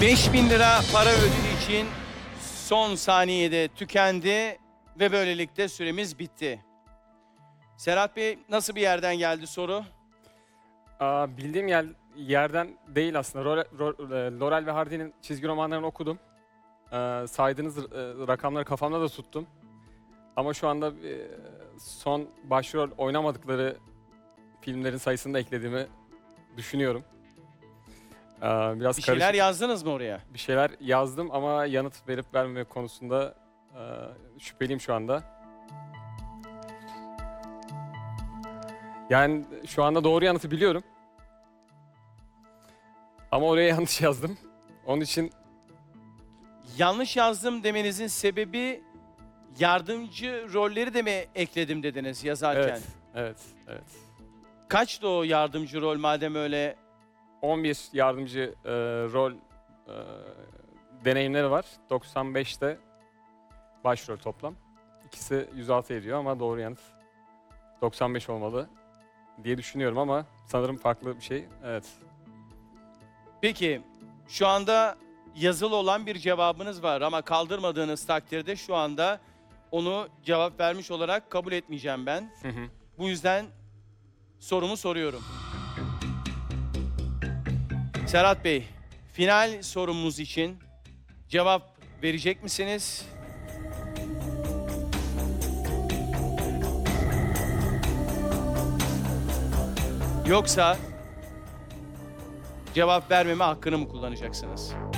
5.000 lira para ödülü için son saniyede tükendi ve böylelikle süremiz bitti. Serhat Bey, nasıl bir yerden geldi soru? Bildiğim yerden değil aslında. Laurel ve Hardy'nin çizgi romanlarını okudum. Saydığınız rakamları kafamda da tuttum. Ama şu anda son başrol oynamadıkları filmlerin sayısını da eklediğimi düşünüyorum. Biraz Bir şeyler karışık yazdınız mı oraya? bir şeyler yazdım ama yanıt verip vermeme konusunda şüpheliyim şu anda. Yani şu anda doğru yanıtı biliyorum. Ama oraya yanlış yazdım. Onun için Yanlış yazdım demenizin sebebi yardımcı rolleri de mi ekledim dediniz yazarken? evet. Kaçtı o yardımcı rol madem öyle? 11 yardımcı rol deneyimleri var. 95'te başrol toplam. İkisi 106 ediyor ama doğru yanıt 95 olmalı diye düşünüyorum ama sanırım farklı bir şey. Evet. Peki şu anda yazılı olan bir cevabınız var ama kaldırmadığınız takdirde şu anda onu cevap vermiş olarak kabul etmeyeceğim ben. Bu yüzden sorumu soruyorum. Serhat Bey, final sorumuz için cevap verecek misiniz? Yoksa cevap vermeme hakkını mı kullanacaksınız?